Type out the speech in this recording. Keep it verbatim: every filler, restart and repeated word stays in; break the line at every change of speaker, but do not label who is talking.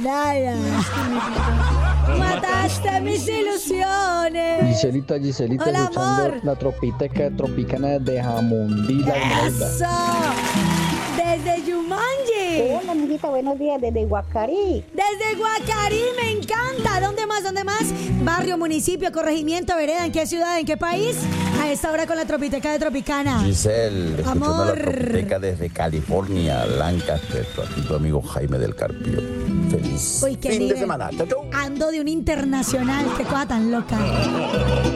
nada. Mataste mis ilusiones.
Giselita, Giselita,
Hola,
escuchando
amor.
la tropiteca tropicana de Jamundí, la Esmeralda.
¡Eso! Desde Yumanji.
Hola, amiguita, buenos días desde Guacarí.
Desde Guacarí, me encanta. ¿Dónde más? ¿Dónde más? Barrio, municipio, corregimiento, vereda. ¿En qué ciudad? ¿En qué país? A esta hora con la tropiteca de Tropicana.
Giselle, escuchando
Amor.
la tropiteca desde California, Lancaster, tu, aquí tu amigo Jaime del Carpio. Feliz
Uy, qué
fin de
nivel.
semana. Chau, chau.
Ando de un internacional. Qué cosa tan loca.